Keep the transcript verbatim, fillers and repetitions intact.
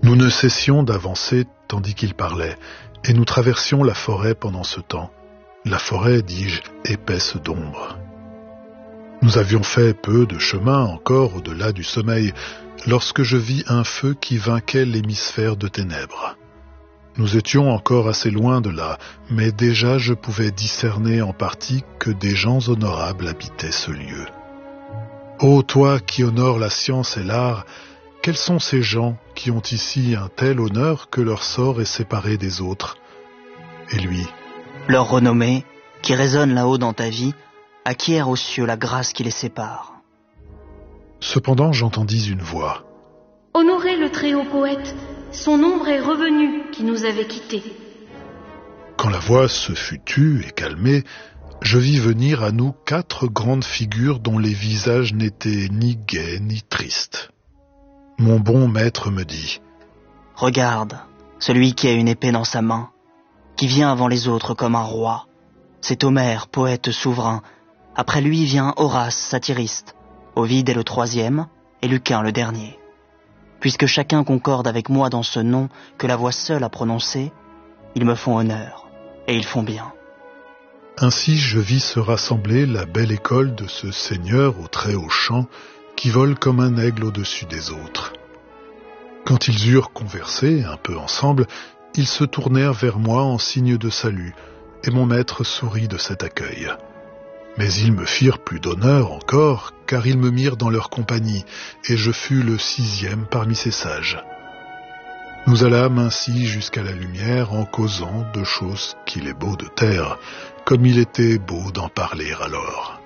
Nous ne cessions d'avancer tandis qu'il parlait, et nous traversions la forêt pendant ce temps. La forêt, dis-je, épaisse d'ombre. Nous avions fait peu de chemin encore au-delà du sommeil, lorsque je vis un feu qui vainquait l'hémisphère de ténèbres. Nous étions encore assez loin de là, mais déjà je pouvais discerner en partie que des gens honorables habitaient ce lieu. Ô toi qui honores la science et l'art, quels sont ces gens qui ont ici un tel honneur que leur sort est séparé des autres? Et lui, leur renommée, qui résonne là-haut dans ta vie, acquiert aux cieux la grâce qui les sépare. Cependant j'entendis une voix. Honorez le très-haut poète, son ombre est revenu qui nous avait quittés. Quand la voix se fut tue et calmée, je vis venir à nous quatre grandes figures dont les visages n'étaient ni gais ni tristes. Mon bon maître me dit, « Regarde, celui qui a une épée dans sa main, qui vient avant les autres comme un roi. C'est Homère, poète souverain. Après lui vient Horace, satiriste. Ovide est le troisième, et Lucain le dernier. Puisque chacun concorde avec moi dans ce nom que la voix seule a prononcé, ils me font honneur, et ils font bien. » Ainsi je vis se rassembler la belle école de ce seigneur au très haut chant qui vole comme un aigle au-dessus des autres. Quand ils eurent conversé un peu ensemble, ils se tournèrent vers moi en signe de salut, et mon maître sourit de cet accueil. Mais ils me firent plus d'honneur encore, car ils me mirent dans leur compagnie, et je fus le sixième parmi ces sages. Nous allâmes ainsi jusqu'à la lumière en causant de choses qu'il est beau de taire, comme il était beau d'en parler alors.